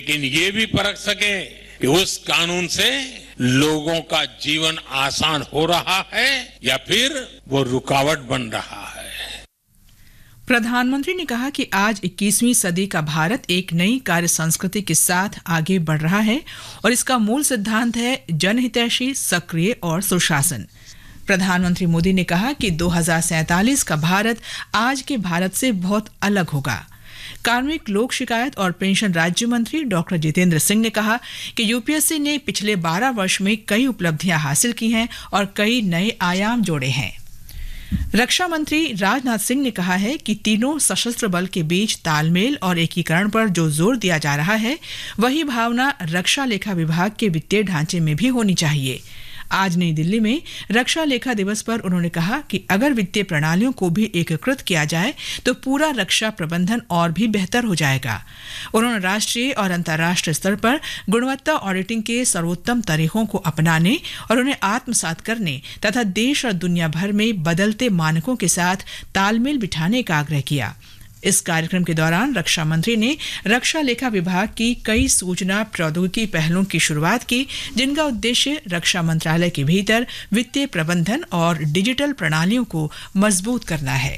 लेकिन ये भी परख सके कि उस कानून से लोगों का जीवन आसान हो रहा है या फिर वो रुकावट बन रहा है। प्रधानमंत्री ने कहा कि आज 21वीं सदी का भारत एक नई कार्य संस्कृति के साथ आगे बढ़ रहा है और इसका मूल सिद्धांत है जनहितैषी, सक्रिय और सुशासन। प्रधानमंत्री मोदी ने कहा कि 2047 का भारत आज के भारत से बहुत अलग होगा। कार्मिक, लोक शिकायत और पेंशन राज्य मंत्री डॉक्टर जितेंद्र सिंह ने कहा कि यूपीएससी ने पिछले 12 वर्ष में कई उपलब्धियां हासिल की हैं और कई नए आयाम जोड़े हैं। रक्षा मंत्री राजनाथ सिंह ने कहा है कि तीनों सशस्त्र बल के बीच तालमेल और एकीकरण पर जो जोर दिया जा रहा है, वही भावना रक्षा लेखा विभाग के वित्तीय ढांचे में भी होनी चाहिए। आज नई दिल्ली में रक्षा लेखा दिवस पर उन्होंने कहा कि अगर वित्तीय प्रणालियों को भी एकीकृत किया जाए तो पूरा रक्षा प्रबंधन और भी बेहतर हो जाएगा। उन्होंने राष्ट्रीय और अंतर्राष्ट्रीय स्तर पर गुणवत्ता ऑडिटिंग के सर्वोत्तम तरीकों को अपनाने और उन्हें आत्मसात करने तथा देश और दुनिया भर में बदलते मानकों के साथ तालमेल बिठाने का आग्रह किया। इस कार्यक्रम के दौरान रक्षा मंत्री ने रक्षा लेखा विभाग की कई सूचना प्रौद्योगिकी पहलों की शुरुआत की, जिनका उद्देश्य रक्षा मंत्रालय के भीतर वित्तीय प्रबंधन और डिजिटल प्रणालियों को मजबूत करना है।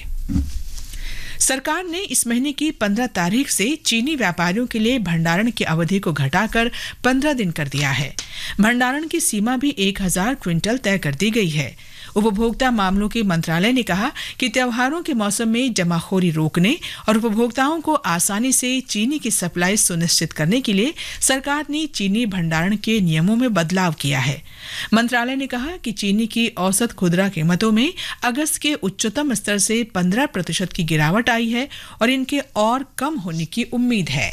सरकार ने इस महीने की 15 तारीख से चीनी व्यापारियों के लिए भंडारण की अवधि को घटाकर 15 दिन कर दिया है। भंडारण की सीमा भी 1000 क्विंटल तय कर दी गई है। उपभोक्ता मामलों के मंत्रालय ने कहा कि त्योहारों के मौसम में जमाखोरी रोकने और उपभोक्ताओं को आसानी से चीनी की सप्लाई सुनिश्चित करने के लिए सरकार ने चीनी भंडारण के नियमों में बदलाव किया है। मंत्रालय ने कहा कि चीनी की औसत खुदरा कीमतों में अगस्त के उच्चतम स्तर से 15% की गिरावट आई है और इनके और कम होने की उम्मीद है।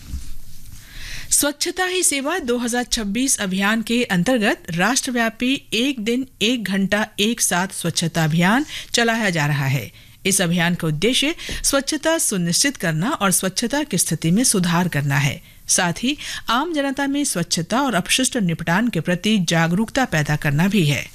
स्वच्छता ही सेवा 2026 अभियान के अंतर्गत राष्ट्रव्यापी एक दिन एक घंटा एक साथ स्वच्छता अभियान चलाया जा रहा है। इस अभियान का उद्देश्य स्वच्छता सुनिश्चित करना और स्वच्छता की स्थिति में सुधार करना है। साथ ही आम जनता में स्वच्छता और अपशिष्ट निपटान के प्रति जागरूकता पैदा करना भी है।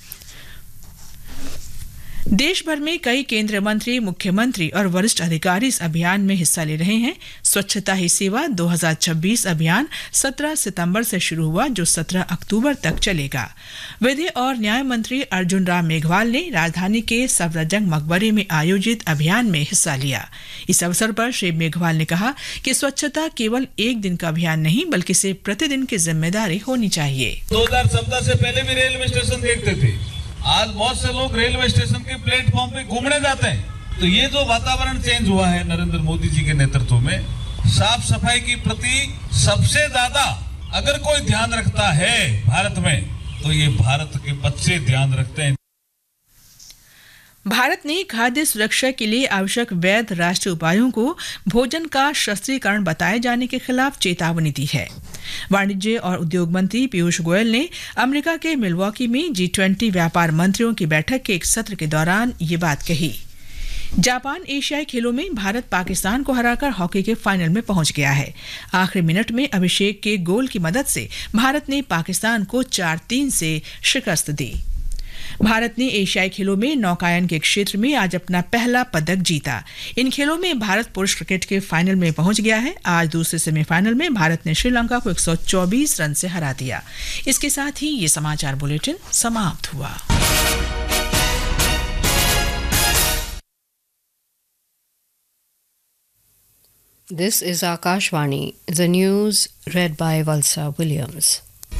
देश भर में कई केंद्रीय मंत्री, मुख्यमंत्री और वरिष्ठ अधिकारी इस अभियान में हिस्सा ले रहे हैं। स्वच्छता ही सेवा 2026 अभियान 17 सितंबर से शुरू हुआ, जो 17 अक्टूबर तक चलेगा। विधि और न्याय मंत्री अर्जुन राम मेघवाल ने राजधानी के सफदरजंग मकबरे में आयोजित अभियान में हिस्सा लिया। इस अवसर पर श्री मेघवाल ने कहा कि स्वच्छता केवल एक दिन का अभियान नहीं, बल्कि इसे प्रतिदिन की जिम्मेदारी होनी चाहिए। 2017 से पहले भी रेलवे स्टेशन देखते थे, आज बहुत से लोग रेलवे स्टेशन के प्लेटफॉर्म पे घूमने जाते हैं। तो ये जो वातावरण चेंज हुआ है नरेंद्र मोदी जी के नेतृत्व में, साफ सफाई की प्रति सबसे ज्यादा अगर कोई ध्यान रखता है भारत में, तो ये भारत के बच्चे ध्यान रखते हैं। भारत ने खाद्य सुरक्षा के लिए आवश्यक वैध राष्ट्रीय उपायों को भोजन का शस्त्रीकरण बताए जाने के खिलाफ चेतावनी दी है। वाणिज्य और उद्योग मंत्री पीयूष गोयल ने अमेरिका के मिल्वॉकी में G20 व्यापार मंत्रियों की बैठक के एक सत्र के दौरान ये बात कही। जापान एशियाई खेलों में भारत पाकिस्तान को हराकर हॉकी के फाइनल में पहुंच गया है। आखिरी मिनट में अभिषेक के गोल की मदद से भारत ने पाकिस्तान को 4-3 से शिकस्त दी। भारत ने एशियाई खेलों में नौकायन के क्षेत्र में आज अपना पहला पदक जीता। इन खेलों में भारत पुरुष क्रिकेट के फाइनल में पहुंच गया है। आज दूसरे सेमीफाइनल में भारत ने श्रीलंका को 124 रन से हरा दिया। इसके साथ ही ये समाचार बुलेटिन समाप्त हुआ। This is Akashvani, the news read by Valsa Williams.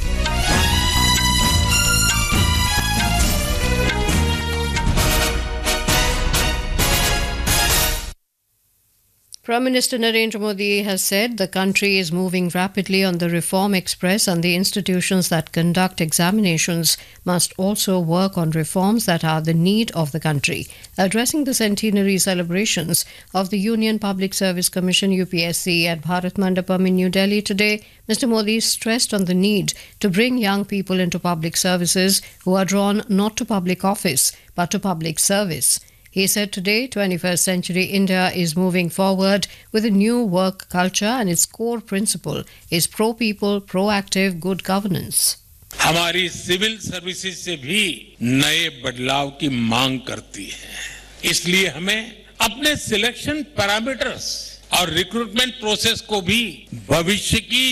Prime Minister Narendra Modi has said the country is moving rapidly on the reform express and the institutions that conduct examinations must also work on reforms that are the need of the country. Addressing the centenary celebrations of the Union Public Service Commission UPSC at Bharat Mandapam in New Delhi today, Mr. Modi stressed on the need to bring young people into public services who are drawn not to public office but to public service. He said today, 21st century India is moving forward with a new work culture and its core principle is pro-people, proactive, good governance. हमारी civil services से भी नए बदलाव की मांग करती है। इसलिए हमें अपने सिलेक्शन पैरामीटर्स और रिक्रूटमेंट प्रोसेस को भी भविष्य की